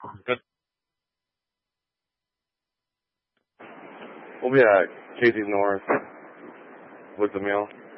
Good. We'll be at Casey North with the meal.